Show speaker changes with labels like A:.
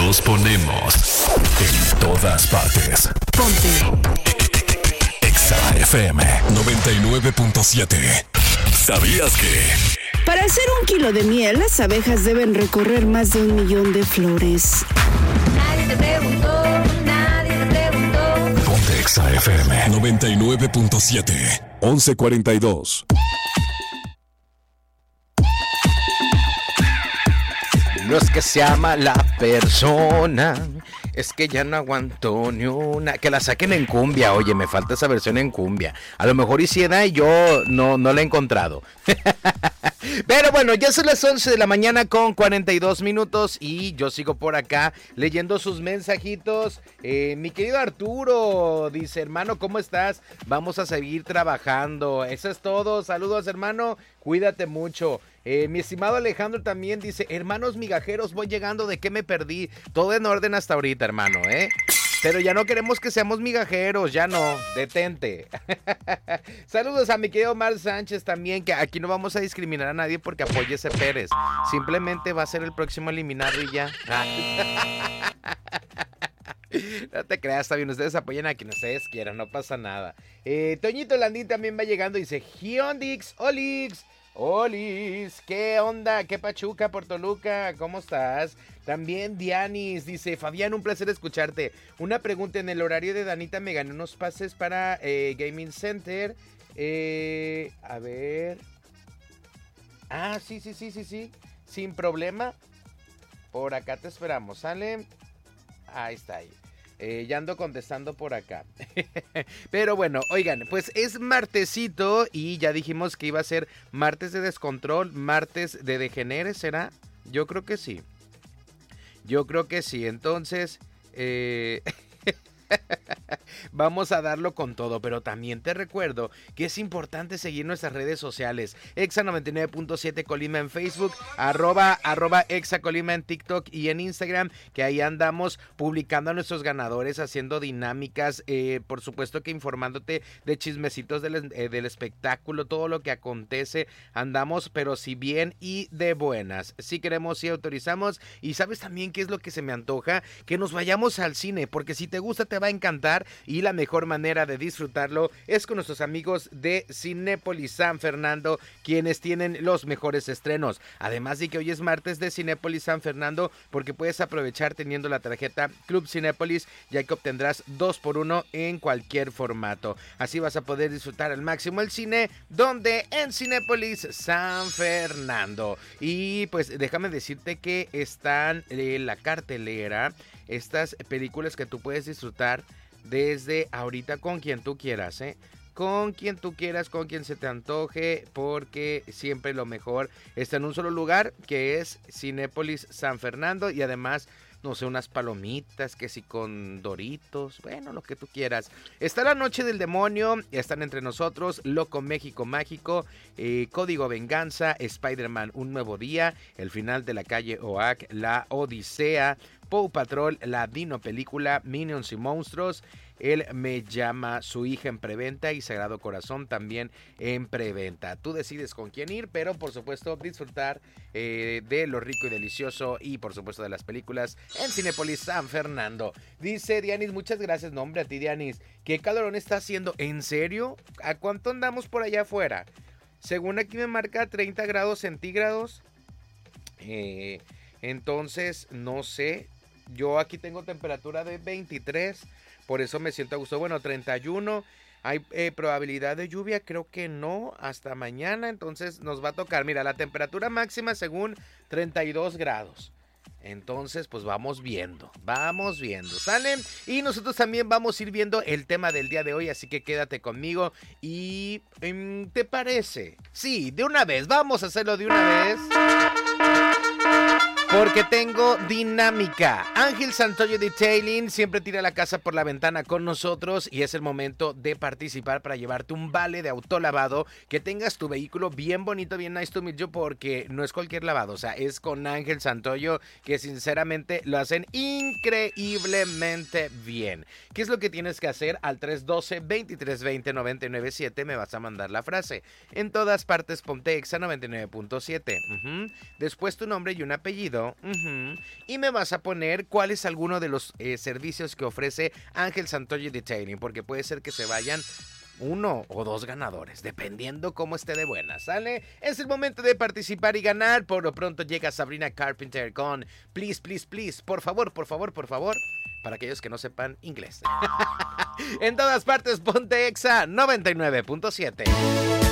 A: Nos ponemos en todas partes.
B: Ponte
A: Exa FM 99.7. ¿Sabías que?
B: Para hacer 1 kilo de miel, las abejas deben recorrer más de 1 millón de flores.
C: Nadie te preguntó, nadie te preguntó.
A: Ponte Exa FM 99.7. 11:42.
D: No es que se ama la persona, es que ya no aguanto ni una. Que la saquen en cumbia, oye, me falta esa versión en cumbia. A lo mejor hiciera y yo no la he encontrado. Pero bueno, ya son las 11 de la mañana con 42 minutos y yo sigo por acá leyendo sus mensajitos. Mi querido Arturo dice, hermano, ¿cómo estás? Vamos a seguir trabajando. Eso es todo. Saludos, hermano. Cuídate mucho. Mi estimado Alejandro también dice, hermanos migajeros, voy llegando, ¿de qué me perdí? Todo en orden hasta ahorita, hermano, Pero ya no queremos que seamos migajeros, ya no, detente. Saludos a mi querido Omar Sánchez también, que aquí no vamos a discriminar a nadie porque apoye ese Pérez. Simplemente va a ser el próximo eliminado y ya. No te creas, está bien, ustedes apoyan a quien ustedes quieran, no pasa nada. Toñito Landín también va llegando y dice, Giondix, Olix. Olis, ¿qué onda? ¿Qué pachuca por Toluca? ¿Cómo estás? También Dianis dice, Fabián, un placer escucharte. Una pregunta, en el horario de Danita me gané unos pases para Gaming Center. A ver. Ah, sí, sin problema. Por acá te esperamos, ¿sale? Ahí está ahí. Ya ando contestando por acá. Pero bueno, oigan, pues es martesito y ya dijimos que iba a ser martes de descontrol, martes de degenere, ¿será? Yo creo que sí. Entonces, vamos a darlo con todo, pero también te recuerdo que es importante seguir nuestras redes sociales. Exa 99.7 Colima en Facebook, arroba Exa Colima en TikTok y en Instagram, que ahí andamos publicando a nuestros ganadores, haciendo dinámicas, por supuesto que informándote de chismecitos del espectáculo, todo lo que acontece, andamos, pero si bien y de buenas. Si queremos, si autorizamos, y sabes también qué es lo que se me antoja, que nos vayamos al cine, porque si te gusta te va a encantar y la mejor manera de disfrutarlo es con nuestros amigos de Cinépolis San Fernando, quienes tienen los mejores estrenos. Además de que hoy es martes de Cinépolis San Fernando, porque puedes aprovechar teniendo la tarjeta Club Cinépolis, ya que obtendrás 2x1 en cualquier formato. Así vas a poder disfrutar al máximo el cine, donde en Cinépolis San Fernando. Y pues déjame decirte que están en la cartelera estas películas que tú puedes disfrutar desde ahorita con quien tú quieras, con quien tú quieras, con quien se te antoje, porque siempre lo mejor está en un solo lugar, que es Cinépolis San Fernando, y además, no sé, unas palomitas, que si con Doritos, bueno, lo que tú quieras. Está La Noche del Demonio, están entre nosotros, Loco México Mágico, Código Venganza, Spider-Man Un Nuevo Día, El Final de la Calle Oak, La Odisea, Paw Patrol, La Dino Película, Minions y Monstruos, Él me llama, Su hija en preventa y Sagrado Corazón también en preventa. Tú decides con quién ir, pero por supuesto disfrutar de lo rico y delicioso y por supuesto de las películas en Cinépolis San Fernando. Dice Dianis, muchas gracias, nombre a ti Dianis. ¿Qué calorón está haciendo? ¿En serio? ¿A cuánto andamos por allá afuera? Según aquí me marca 30 grados centígrados. Entonces, no sé. Yo aquí tengo temperatura de 23, por eso me siento a gusto. Bueno, 31, hay probabilidad de lluvia, creo que no, hasta mañana, entonces nos va a tocar. Mira, la temperatura máxima según 32 grados. Entonces, pues vamos viendo, ¿salen? Y nosotros también vamos a ir viendo el tema del día de hoy, así que quédate conmigo. Y, ¿te parece? Sí, de una vez, vamos a hacerlo de una vez. Porque tengo dinámica. Ángel Santoyo Detailing siempre tira la casa por la ventana con nosotros y es el momento de participar para llevarte un vale de autolavado, que tengas tu vehículo bien bonito, bien nice to meet you, porque no es cualquier lavado, o sea, es con Ángel Santoyo, que sinceramente lo hacen increíblemente bien. ¿Qué es lo que tienes que hacer? Al 312-2320-997 me vas a mandar la frase. En todas partes ponte Exa 99.7. Después tu nombre y un apellido. segundo. Y me vas a poner cuál es alguno de los servicios que ofrece Ángel Santoyo Detailing, porque puede ser que se vayan 1 o 2 ganadores, dependiendo cómo esté de buena, ¿sale? Es el momento de participar y ganar. Por lo pronto llega Sabrina Carpenter con Please, Please, Please. Por favor, por favor, por favor. Para aquellos que no sepan inglés. En todas partes, ponte Exa 99.7.